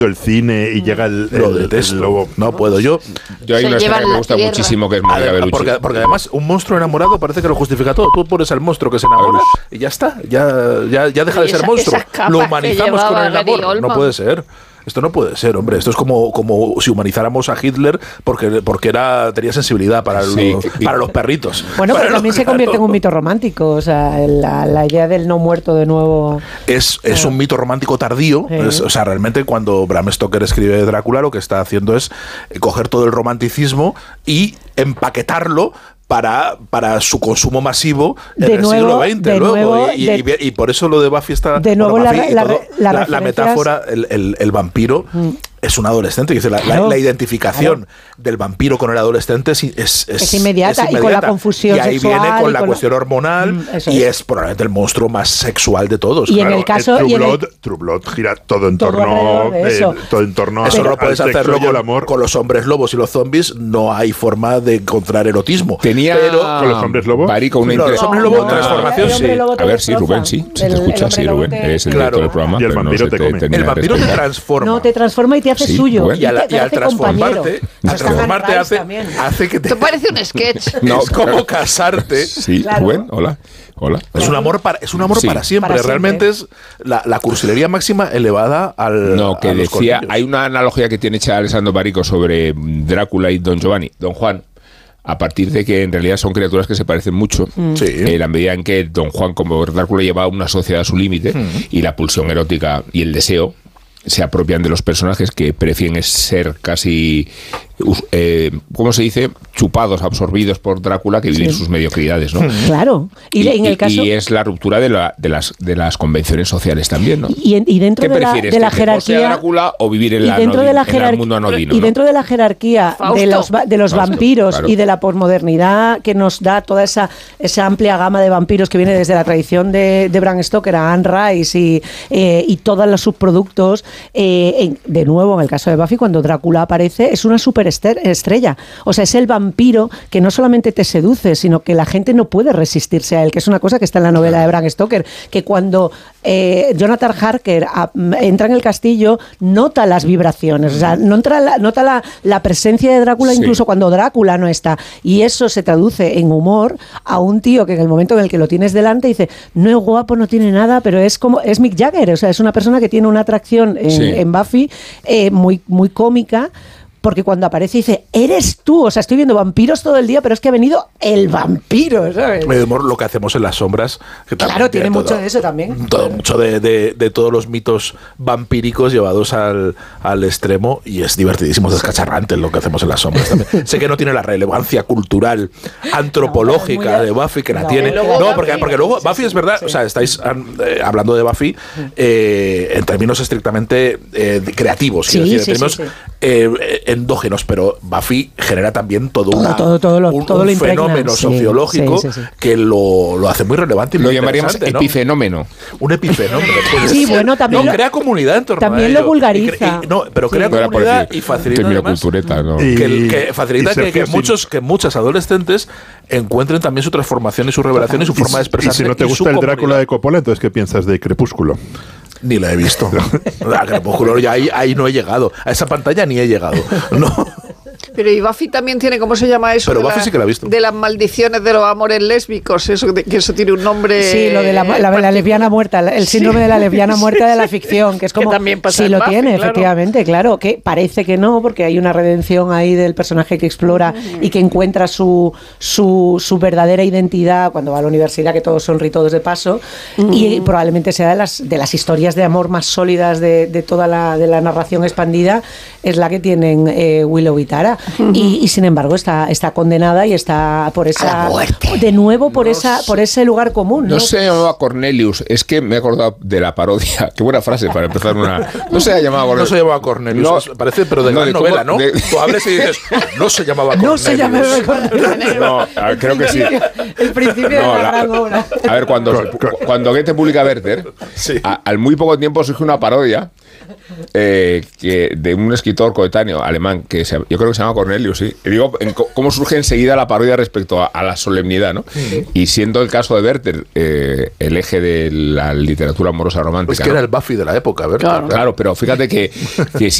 el cine y llega el lobo. No puedo yo. Yo hay una escena que me gusta muchísimo, que es Mónica Bellucci. Porque además un monstruo enamorado parece que lo justifica todo. Tú pones al monstruo que se enamora y ya está. Ya deja de ser monstruo. Lo humanizamos con el amor. No puede ser. Esto no puede ser, hombre. Esto es como si humanizáramos a Hitler porque tenía sensibilidad para los perritos. Bueno, pero también se convierte en un mito romántico. O sea, la idea del no muerto de nuevo. Es un mito romántico tardío. O sea, realmente cuando Bram Stoker escribe Drácula, lo que está haciendo es coger todo el romanticismo y empaquetarlo para su consumo masivo en el siglo XX. Y por eso lo de Buffy está... De nuevo la metáfora, el vampiro... Es un adolescente. Dice, la identificación del vampiro con el adolescente es inmediata, y con la confusión y ahí sexual, viene con la cuestión hormonal, y es probablemente el monstruo más sexual de todos. Y en el caso... True Blood gira todo en torno a eso no puedes hacerlo con los hombres lobos y los zombies. No hay forma de encontrar erotismo. Pero con los hombres lobos. Los hombres lobos, transformación, sí. A ver, sí, Rubén, sí. Si te escuchas, sí, Rubén. Es el director del programa. Y el vampiro te come. El vampiro te transforma. No, te transforma y te hace suyo. Bueno. Y al transformarte hace que te... Esto parece un sketch. No, es como casarte. Sí, Rubén, hola. Es un amor para siempre. Realmente es la cursilería máxima elevada al... No, que decía, colmillos. Hay una analogía que tiene hecha Alessandro Barico sobre Drácula y Don Giovanni. Don Juan, a partir de que en realidad son criaturas que se parecen mucho, la medida en que Don Juan, como Drácula, lleva una sociedad a su límite, y la pulsión erótica y el deseo se apropian de los personajes, que prefieren ser casi, ¿cómo se dice?, chupados, absorbidos por Drácula, que vivir sus mediocridades, ¿no? Claro. Y es la ruptura de las convenciones sociales también, ¿no? Y dentro de la jerarquía, ¿que Drácula o vivir en el mundo anodino? Y dentro de la jerarquía de los vampiros y de la posmodernidad que nos da toda esa amplia gama de vampiros que viene desde la tradición de Bram Stoker a Anne Rice y todos los subproductos. De nuevo, en el caso de Buffy, cuando Drácula aparece, es una superestrella. O sea, es el vampiro que no solamente te seduce, sino que la gente no puede resistirse a él, que es una cosa que está en la novela de Bram Stoker, que cuando Jonathan Harker entra en el castillo, nota las vibraciones, o sea, nota la presencia de Drácula incluso cuando Drácula no está. Y eso se traduce en humor a un tío que en el momento en el que lo tienes delante dice, no es guapo, no tiene nada, pero es Mick Jagger, o sea, es una persona que tiene una atracción en Buffy muy, muy cómica, porque cuando aparece dice, eres tú, o sea, estoy viendo vampiros todo el día, pero es que ha venido el vampiro, ¿sabes? Lo que hacemos en las sombras, que claro, tiene mucho de eso también. Mucho de todos los mitos vampíricos llevados al extremo, y es divertidísimo, es descacharrante lo que hacemos en las sombras también. Sé que no tiene la relevancia cultural, antropológica de Buffy, que la tiene. Porque luego Buffy es verdad, o sea, estáis hablando de Buffy en términos estrictamente creativos, en términos endógenos, pero Buffy genera también todo un fenómeno sociológico que lo hace muy relevante y lo muy llamaríamos epifenómeno. Un epifenómeno. Sí, bueno, también crea comunidad en torno también a ello. Lo vulgariza. Pero crea comunidad y facilita además, que facilita que muchas adolescentes encuentren también su transformación y su revelación y su forma de expresarse. Y si no te gusta el Drácula de Coppola, entonces ¿qué piensas de Crepúsculo? Ni la he visto. A Crepúsculo ahí no he llegado. A esa pantalla ni he llegado. No. Pero y Buffy también tiene, ¿cómo se llama eso? Pero Buffy sí que la ha visto. De las maldiciones de los amores lésbicos, que eso tiene un nombre... Sí, lo de la lesbiana muerta, el síndrome de la lesbiana muerta de la ficción, que es como... Que también pasa sí en lo Buffy, tiene, claro. efectivamente, claro, que parece que no, porque hay una redención ahí del personaje que explora y que encuentra su verdadera identidad cuando va a la universidad, que todos son ritos de paso, y probablemente sea de las historias de amor más sólidas de toda la narración expandida, es la que tienen Willow y Tara. Y sin embargo está condenada y está por esa de nuevo por ese lugar común. No se llamaba Cornelius, es que me he acordado de la parodia. Qué buena frase para empezar una. No se llamaba Cornelius. No, parece, pero de gran novela, ¿no? Tú hables y dices, no se llamaba Cornelius. No se llamaba Cornelius. No, creo que sí. El principio de la gran obra. A ver, cuando Goethe publica Werther, al muy poco tiempo surge una parodia de un escritor coetáneo alemán que yo creo que se llama Cornelius, sí. Y digo, cómo surge enseguida la parodia respecto a la solemnidad, ¿no? Y siendo el caso de Werther el eje de la literatura amorosa romántica. Pues que era el Buffy de la época, ¿verdad? Claro, pero fíjate que